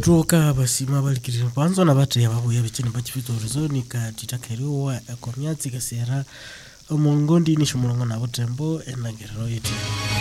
kutoka basi mabalikiri kwanza na bate ya babu ya bichini bachifito rizoni ka titakeriwa kwa miazi kasera omongondi ni shumulongo na botembo enagero yeti